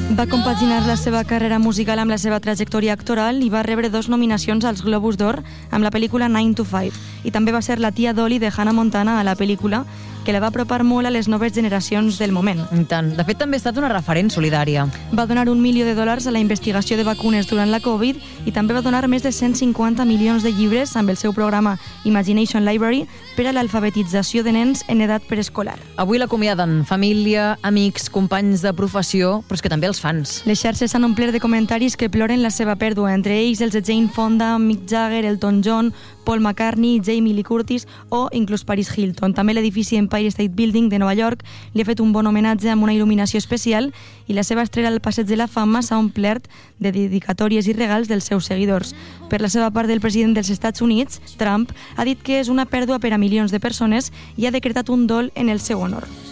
Va compaginar la seva carrera musical amb la seva trajectòria actoral i va rebre 2 nominacions als Globus d'Or amb la pel·lícula 9 to 5, i també va ser la tia Dolly de Hannah Montana a la pel·lícula, que la va apropar molt a les noves generacions del moment. I tant. De fet, també ha estat una referent solidària. Va donar $1 milió a la investigació de vacunes durant la Covid i també va donar més de 150 milions de llibres amb el seu programa Imagination Library per a l'alfabetització de nens en edat preescolar. Avui l'acomiaden família, amics, companys de professió, però és que també els fans. Les xarxes s'han omplert de comentaris que ploren la seva pèrdua, entre ells els de Jane Fonda, Mick Jagger, Elton John, Paul McCartney, Jamie Lee Curtis o inclús Paris Hilton. També l'edifici Empire State Building de Nova York li ha fet un bon homenatge amb una il·luminació especial i la seva estrella al Passeig de la Fama s'ha omplert de dedicatòries i regals dels seus seguidors. Per la seva part, el president dels Estats Units, Trump, ha dit que és una pèrdua per a milions de persones i ha decretat un dol en el seu honor.